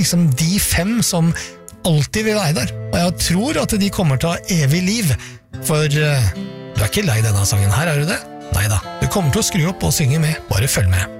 liksom de 5 som alltid vil være der, og jeg tror at de kommer til å ha evig liv, for du ikke lei denne sangen her, du det? Neida, du kommer til å skru opp og synge med, bare følg med.